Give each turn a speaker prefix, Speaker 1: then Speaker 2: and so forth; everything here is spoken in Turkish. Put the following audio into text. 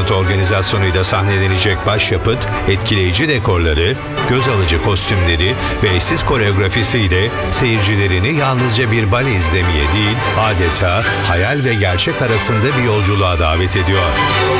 Speaker 1: konser organizasyonuyla sahnelenecek başyapıt, etkileyici dekorları, göz alıcı kostümleri ve eşsiz koreografisiyle seyircilerini yalnızca bir bale izlemeye değil, adeta hayal ve gerçek arasında bir yolculuğa davet ediyor.